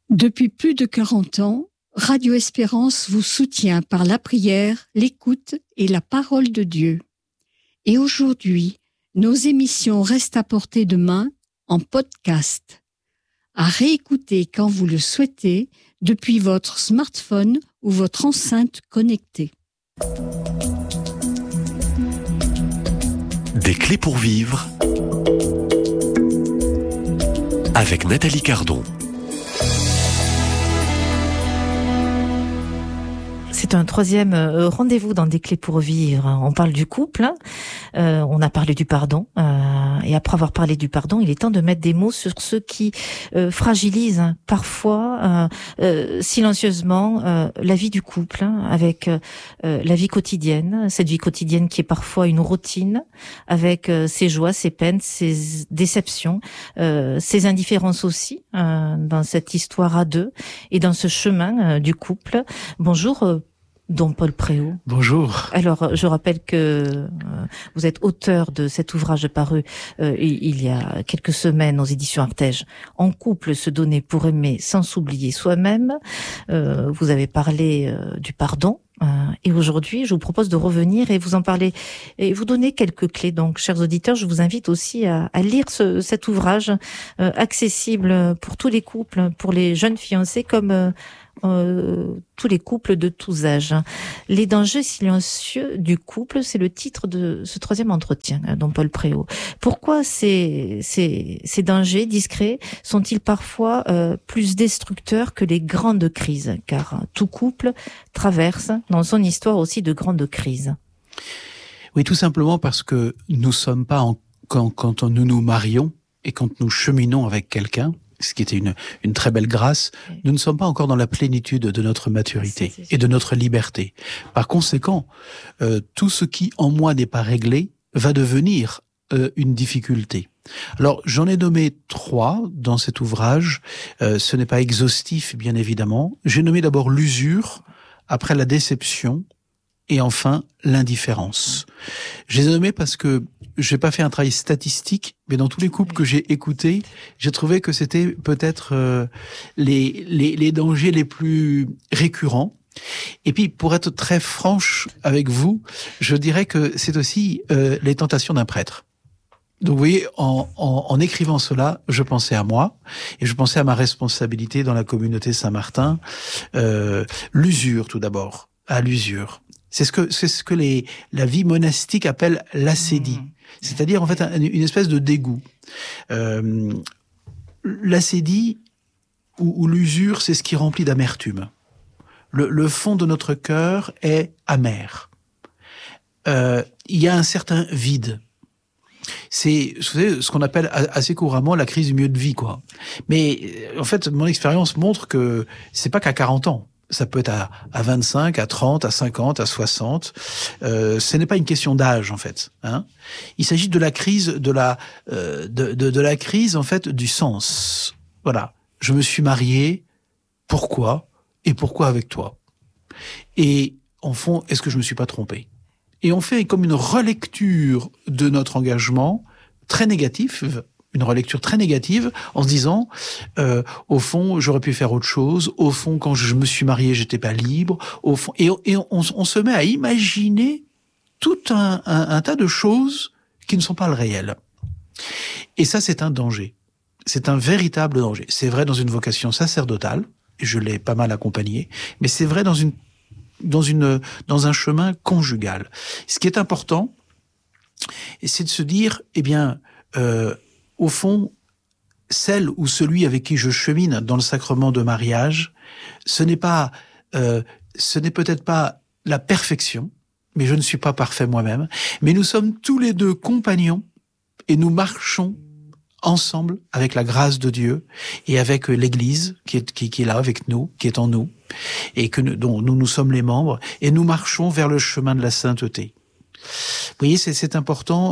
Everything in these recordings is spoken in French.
Depuis plus de 40 ans, Radio Espérance vous soutient par la prière, l'écoute et la parole de Dieu. Et aujourd'hui, nos émissions restent à portée de main en podcast, à réécouter quand vous le souhaitez depuis votre smartphone ou votre enceinte connectée. Des clés pour vivre avec Nathalie Cardon. C'est un troisième rendez-vous dans Des clés pour vivre. On parle du couple, on a parlé du pardon, et après avoir parlé du pardon, il est temps de mettre des mots sur ce qui fragilise parfois silencieusement la vie du couple, avec la vie quotidienne, cette vie quotidienne qui est parfois une routine, avec ses joies, ses peines, ses déceptions, ses indifférences aussi, dans cette histoire à deux et dans ce chemin du couple. Bonjour Don Paul Préau. Bonjour. Alors, je rappelle que vous êtes auteur de cet ouvrage paru il y a quelques semaines aux éditions Artege, En couple, se donner pour aimer sans s'oublier soi-même. Vous avez parlé du pardon. Et aujourd'hui, je vous propose de revenir et vous en parler et vous donner quelques clés. Donc, chers auditeurs, je vous invite aussi à lire cet ouvrage accessible pour tous les couples, pour les jeunes fiancés comme tous les couples de tous âges. Les dangers silencieux du couple, c'est le titre de ce troisième entretien, Don Paul Préau. Pourquoi ces dangers discrets sont-ils parfois plus destructeurs que les grandes crises? Car tout couple traverse dans son histoire aussi de grandes crises. Oui, tout simplement parce que nous sommes pas quand nous nous marions et quand nous cheminons avec quelqu'un, ce qui était une très belle grâce, nous ne sommes pas encore dans la plénitude de notre maturité et de notre liberté. Par conséquent, tout ce qui en moi n'est pas réglé va devenir une difficulté. Alors, j'en ai nommé 3 dans cet ouvrage. Ce n'est pas exhaustif, bien évidemment. J'ai nommé d'abord l'usure, après la déception, et enfin l'indifférence. Je les ai nommés parce que j'ai pas fait un travail statistique, mais dans tous les couples que j'ai écoutés, j'ai trouvé que c'était peut-être les dangers les plus récurrents. Et puis, pour être très franche avec vous, je dirais que c'est aussi les tentations d'un prêtre. Donc, vous voyez, en écrivant cela, je pensais à moi et je pensais à ma responsabilité dans la communauté Saint-Martin. L'usure, tout d'abord, à l'usure. C'est ce que la vie monastique appelle l'acédie. C'est-à-dire, en fait, une espèce de dégoût. L'acédie ou l'usure, c'est ce qui remplit d'amertume. Le fond de notre cœur est amer. Il y a un certain vide. C'est, vous savez, ce qu'on appelle assez couramment la crise du milieu de vie, quoi. Mais, en fait, mon expérience montre que c'est pas qu'à 40 ans. Ça peut être à 25, à 30, à 50, à 60. Ce n'est pas une question d'âge, en fait. Hein. Il s'agit de la crise, de la crise, en fait, du sens. Voilà. Je me suis marié. Pourquoi? Et pourquoi avec toi? Et, en fond, est-ce que je me suis pas trompé? Et on fait comme une relecture de notre engagement très négatif, une relecture très négative, en se disant, au fond, j'aurais pu faire autre chose. Au fond, quand je me suis marié, j'étais pas libre. Au fond, et on se met à imaginer tout un tas de choses qui ne sont pas le réel. Et ça, c'est un danger. C'est un véritable danger. C'est vrai dans une vocation sacerdotale, et je l'ai pas mal accompagné, mais c'est vrai dans un chemin conjugal. Ce qui est important, c'est de se dire, eh bien, au fond, celle ou celui avec qui je chemine dans le sacrement de mariage, ce n'est peut-être pas la perfection, mais je ne suis pas parfait moi-même, mais nous sommes tous les deux compagnons et nous marchons ensemble avec la grâce de Dieu et avec l'Église qui est là avec nous, qui est en nous, et dont nous sommes les membres, et nous marchons vers le chemin de la sainteté. Vous voyez, c'est important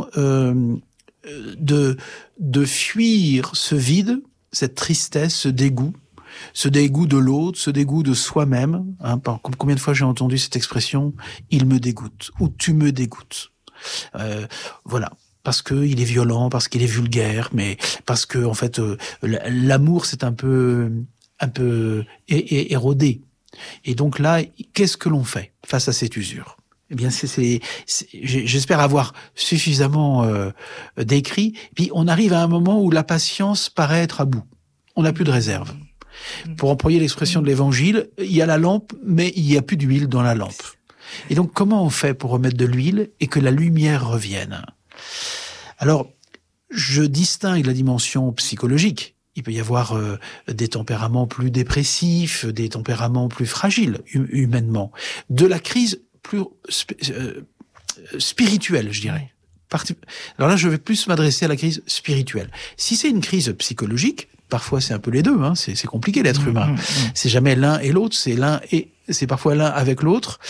de fuir ce vide, cette tristesse, ce dégoût de l'autre, ce dégoût de soi-même. Hein, combien de fois j'ai entendu cette expression « il me dégoûte » ou « tu me dégoûtes ». Voilà. Parce que il est violent, parce qu'il est vulgaire, mais parce que en fait l'amour c'est un peu un peu érodé. Et donc là, qu'est-ce que l'on fait face à cette usure? Eh bien, j'espère avoir suffisamment décrit. Puis on arrive à un moment où la patience paraît être à bout. On n'a plus de réserve. Pour employer l'expression de l'Évangile, il y a la lampe, mais il n'y a plus d'huile dans la lampe. Et donc, comment on fait pour remettre de l'huile et que la lumière revienne? Alors, je distingue la dimension psychologique. Il peut y avoir des tempéraments plus dépressifs, des tempéraments plus fragiles humainement, de la crise plus spirituelle, je dirais. Alors là, je vais plus m'adresser à la crise spirituelle. Si c'est une crise psychologique, parfois c'est un peu les deux, hein, c'est compliqué l'être humain. C'est jamais l'un et l'autre, c'est parfois l'un avec l'autre.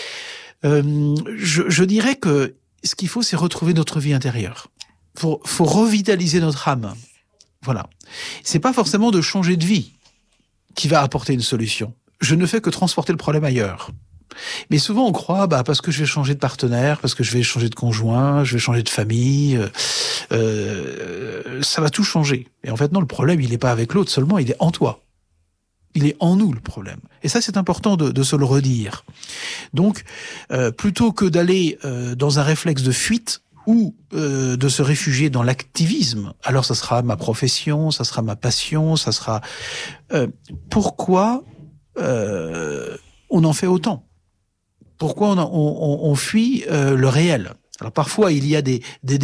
Je dirais que ce qu'il faut, c'est retrouver notre vie intérieure. Faut revitaliser notre âme. Voilà. C'est pas forcément de changer de vie qui va apporter une solution. Je ne fais que transporter le problème ailleurs. Mais souvent on croit, parce que je vais changer de partenaire, parce que je vais changer de conjoint, je vais changer de famille, ça va tout changer. Et en fait non, le problème il n'est pas avec l'autre seulement, il est en toi. Il est en nous le problème. Et ça c'est important de se le redire. Donc plutôt que d'aller dans un réflexe de fuite, ou de se réfugier dans l'activisme, alors ça sera ma profession, ça sera ma passion, ça sera... pourquoi on en fait autant? Pourquoi on fuit le réel? Alors parfois il y a des